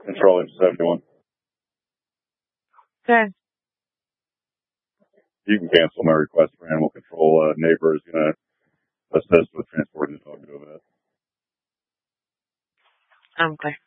Control him 71. Okay. You can cancel my request for animal control. Neighbor is going to assist with transporting the dog to a vet. Okay.